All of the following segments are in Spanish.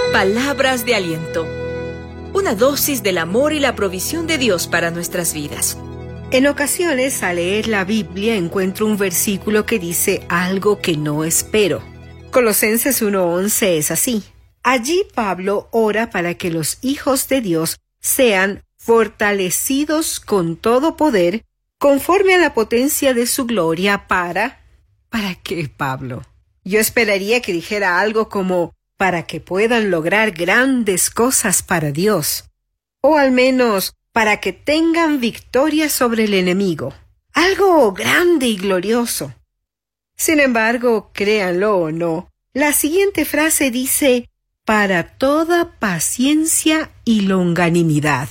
Palabras de aliento. Una dosis del amor y la provisión de Dios para nuestras vidas. En ocasiones, al leer la Biblia, encuentro un versículo que dice algo que no espero. Colosenses 1:11 es así. Allí Pablo ora para que los hijos de Dios sean fortalecidos con todo poder, conforme a la potencia de su gloria ¿Para qué, Pablo? Yo esperaría que dijera algo como para que puedan lograr grandes cosas para Dios, o al menos para que tengan victoria sobre el enemigo, algo grande y glorioso. Sin embargo, créanlo o no, la siguiente frase dice, para toda paciencia y longanimidad.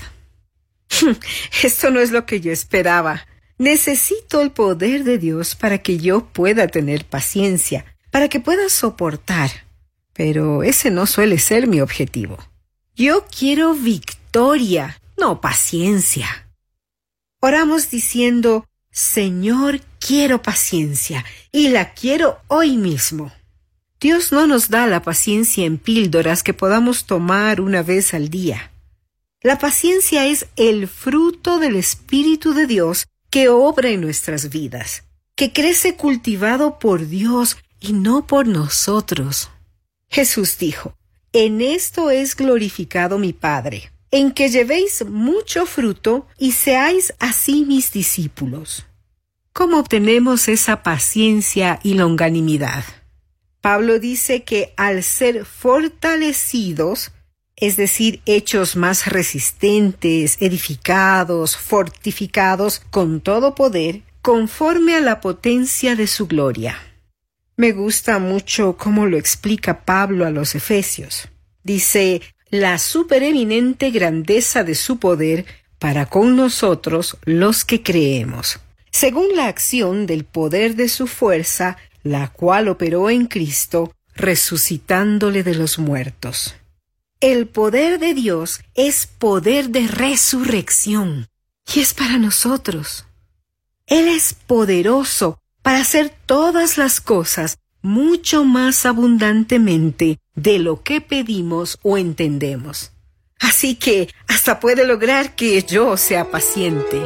Esto no es lo que yo esperaba. Necesito el poder de Dios para que yo pueda tener paciencia, para que pueda soportar. Pero ese no suele ser mi objetivo. Yo quiero victoria, no paciencia. Oramos diciendo, Señor, quiero paciencia, y la quiero hoy mismo. Dios no nos da la paciencia en píldoras que podamos tomar una vez al día. La paciencia es el fruto del Espíritu de Dios que obra en nuestras vidas, que crece cultivado por Dios y no por nosotros. Jesús dijo, en esto es glorificado mi Padre, en que llevéis mucho fruto y seáis así mis discípulos. ¿Cómo obtenemos esa paciencia y longanimidad? Pablo dice que al ser fortalecidos, es decir, hechos más resistentes, edificados, fortificados con todo poder, conforme a la potencia de su gloria. Me gusta mucho cómo lo explica Pablo a los Efesios. Dice, la supereminente grandeza de su poder para con nosotros los que creemos, según la acción del poder de su fuerza, la cual operó en Cristo, resucitándole de los muertos. El poder de Dios es poder de resurrección, y es para nosotros. Él es poderoso para hacer todas las cosas mucho más abundantemente de lo que pedimos o entendemos. Así que hasta puede lograr que yo sea paciente.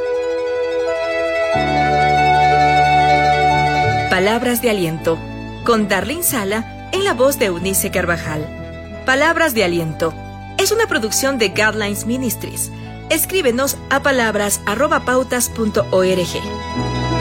Palabras de aliento, con Darlene Sala en la voz de Eunice Carvajal. Palabras de aliento es una producción de Guidelines Ministries. Escríbenos a palabras@pautas.org.